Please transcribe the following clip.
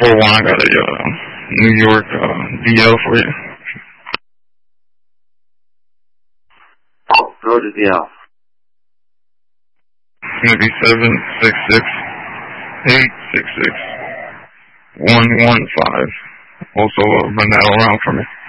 441, I got a New York DL for you. Go to DL. It's going to be 766-866-115. Also, run that around for me.